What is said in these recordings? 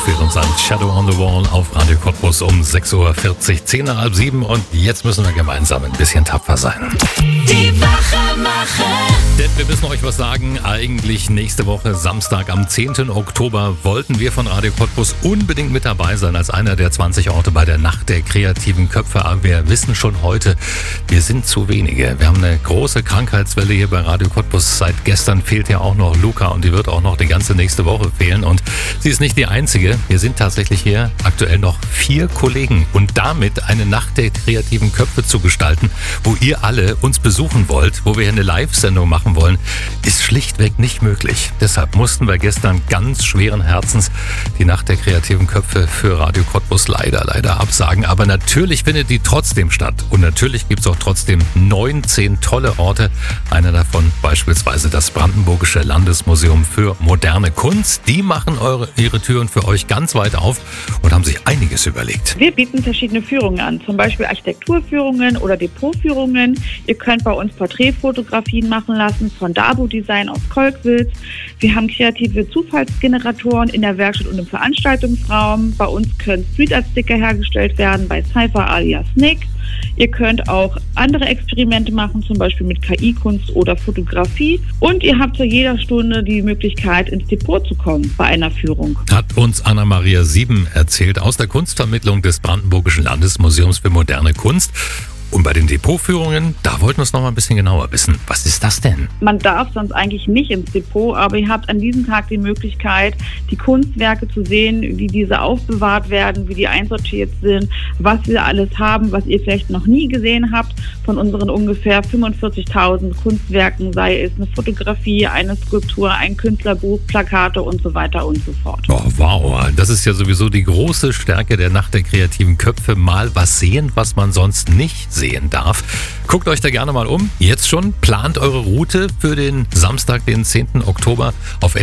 fehlt uns an Shadow on the Wall auf Radio Cottbus um 6.40 Uhr, 10 nach halb 7 und jetzt müssen wir gemeinsam ein bisschen tapfer sein. Die Wachmacher. Denn wir müssen euch was sagen, eigentlich nächste Woche, Samstag am 10. Oktober, wollten wir von Radio Cottbus unbedingt mit dabei sein als einer der 20 Orte bei der Nacht der kreativen Köpfe. Aber wir wissen schon heute, wir sind zu wenige. Wir haben eine große Krankheitswelle hier bei Radio Cottbus. Seit gestern fehlt ja auch noch Luca und die wird auch noch die ganze nächste Woche fehlen. Und sie ist nicht die einzige. Wir sind tatsächlich hier aktuell noch 4 Kollegen und damit eine Nacht der kreativen Köpfe zu gestalten, wo ihr alle uns besuchen wollt, wo wir hier eine Live-Sendung machen wollen, ist schlichtweg nicht möglich. Deshalb mussten wir gestern ganz schweren Herzens die Nacht der kreativen Köpfe für Radio Cottbus leider absagen. Aber natürlich findet die trotzdem statt. Und natürlich gibt es auch trotzdem 19 tolle Orte. Einer davon beispielsweise das Brandenburgische Landesmuseum für moderne Kunst. Die machen ihre Türen für euch ganz weit auf und haben sich einiges überlegt. Wir bieten verschiedene Führungen an, zum Beispiel Architekturführungen oder Depotführungen. Ihr könnt bei uns Porträtfotografien machen lassen von Dabo Design aus Kolkwitz. Wir haben kreative Zufallsgeneratoren in der Werkstatt und im Veranstaltungsraum. Bei uns können Street-Art-Sticker hergestellt werden bei Cypher alias Nick. Ihr könnt auch andere Experimente machen, zum Beispiel mit KI-Kunst oder Fotografie. Und ihr habt zu jeder Stunde die Möglichkeit, ins Depot zu kommen bei einer Führung. Hat uns Anna-Maria Sieben erzählt aus der Kunstvermittlung des Brandenburgischen Landesmuseums für moderne Kunst. Und bei den Depotführungen, da wollten wir es noch mal ein bisschen genauer wissen. Was ist das denn? Man darf sonst eigentlich nicht ins Depot, aber ihr habt an diesem Tag die Möglichkeit, die Kunstwerke zu sehen, wie diese aufbewahrt werden, wie die einsortiert sind, was wir alles haben, was ihr vielleicht noch nie gesehen habt von unseren ungefähr 45.000 Kunstwerken, sei es eine Fotografie, eine Skulptur, ein Künstlerbuch, Plakate und so weiter und so fort. Oh, wow, das ist ja sowieso die große Stärke der Nacht der kreativen Köpfe. Mal was sehen, was man sonst nicht sehen darf. Guckt euch da gerne mal um. Jetzt schon plant eure Route für den Samstag, den 10. Oktober. Auf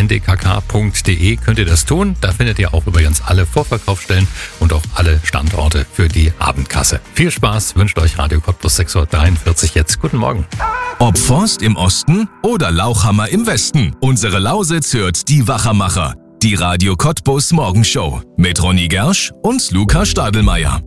ndkk.de könnt ihr das tun. Da findet ihr auch übrigens alle Vorverkaufsstellen und auch alle Standorte für die Abendkasse. Viel Spaß, wünscht euch Radio Cottbus 6.43 Uhr jetzt. Guten Morgen. Ob Forst im Osten oder Lauchhammer im Westen. Unsere Lausitz hört die Wachmacher. Die Radio Cottbus Morgenshow mit Ronny Gersch und Luca Stadelmeier.